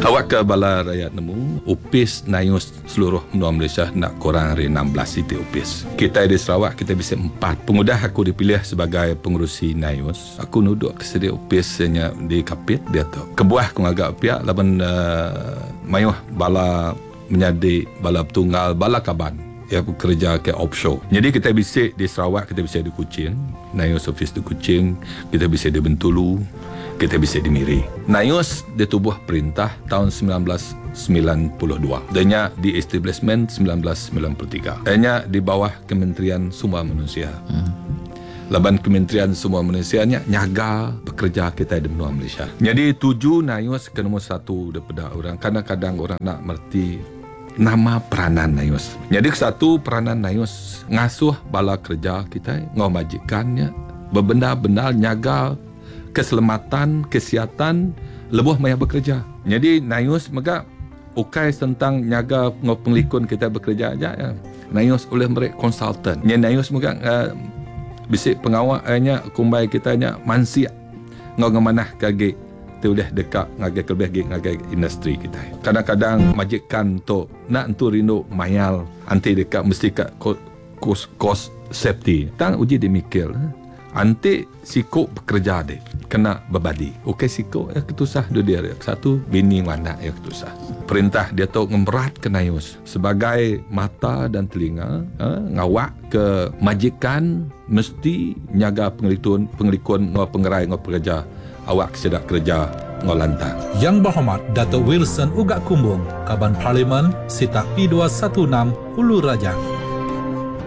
Awak ke bala rakyat nemu upis nayus seluruh menua Malaysia nak kurang dari 16 titik upis. Kita di Sarawak kita bisa 4. Pengudah aku dipilih sebagai pengurusi nayus. Aku nuduk kesedia upisnya di kapit dia tu. Kebuah aku agak pihak laban mayuh bala menjadi bala tunggal bala kaban. Ya bekerja ke offshore. Jadi kita bisa di Sarawak, kita bisa di Kuching, nayus office di Kuching, kita bisa di Bintulu, kita bisa di Miri. Nayus ditubuh perintah tahun 1992. Danya di establishment 1993. Danya di bawah Kementerian Sumber Manusia. Laban Kementerian Sumber Manusia nyaga bekerja kita di benua Malaysia. Jadi 7 nayus ke nombor 1 daripada orang. Kadang-kadang orang nak merti nama peranan nayus. Jadi satu peranan nayus ngasuh bala kerja kita, ngamajikannya, berbenda-benda nyaga keselamatan, kesihatan lebuh maya bekerja. Jadi nayus mega ukai tentang nyaga pengelikun kita bekerja aja ya. Nayus oleh mereka konsultan. Nya nayus mega bisik pengawalnya kumbai kita nya mansia ngamanah kage boleh dekat ngagak industri kita. Kadang-kadang majikan tu nak tu rindu mayal anti dekat mesti kat cost safety. Tang uji dimikir. Anti siko bekerja dek kena berbadi. Okey siko ya ketusah dia satu bini mana ya ketusah. Perintah dia tu ngemberat ke nayus sebagai mata dan telinga ngawak ke majikan mesti nyaga pengelikun pengerai pekerja awak sedak kerja ngolantang. Yang berhormat Dato' Wilson Ugak Kumbung, Kaban Parlimen, Sitak P216, Ulu Rajang.